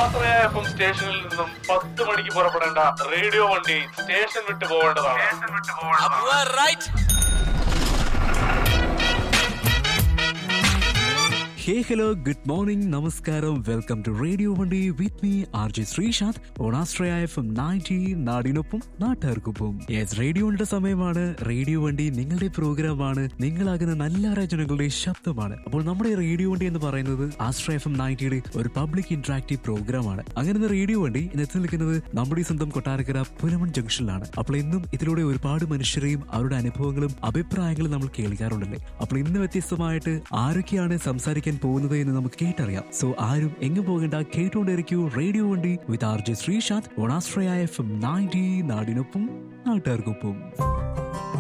ആശ്രയ FM സ്റ്റേഷനിൽ നിന്നും 10 മണിക്ക് പുറപ്പെടേണ്ട റേഡിയോ വണ്ടി സ്റ്റേഷൻ വിട്ടു പോകേണ്ടതാണ്. Hey, hello, good morning, namaskaram, welcome to Radio Vandi with me, RJ Srishant, on Astraya FM 90, നാടിനൊപ്പം നാട്ടുകാർക്കൊപ്പം. യെസ്, റേഡിയോയുടെ സമയമാണ്. റേഡിയോ വണ്ടി നിങ്ങളുടെ പ്രോഗ്രാമാണ്, നിങ്ങളാകുന്ന നല്ല രചനകളുടെ ശബ്ദമാണ്. അപ്പോൾ നമ്മുടെ റേഡിയോ വണ്ടി എന്ന് പറയുന്നത് ആസ്ട്രയ FM 90യുടെ ഒരു പബ്ലിക് ഇന്ററാക്റ്റീവ് പ്രോഗ്രാമാണ്. അങ്ങനെ റേഡിയോ വണ്ടി ഇന്നെത്തി നിൽക്കുന്നത് നമ്മുടെ സ്വന്തം കൊട്ടാരക്കര പുലമൺ ജംഗ്ഷനിലാണ്. അപ്പോൾ ഇന്നും ഇതിലൂടെ ഒരുപാട് മനുഷ്യരെയും അവരുടെ അനുഭവങ്ങളും അഭിപ്രായങ്ങളും നമ്മൾ കേൾക്കാറുണ്ടല്ലേ. അപ്പോൾ ഇന്ന് വ്യത്യസ്തമായിട്ട് ആരൊക്കെയാണ് സംസാരിക്കാൻ പോകുന്നത് എന്ന് നമുക്ക് കേട്ടറിയാം. സോ ആരും എങ്ങും പോകേണ്ട, കേട്ടുകൊണ്ടിരിക്കൂ റേഡിയോ വണ്ടി വിത്ത് RJ ശ്രീശാന്ത് ഓൺ ആസ്ട്രയ FM 90, നാടിനൊപ്പം നാട്ടുകാർക്കൊപ്പം.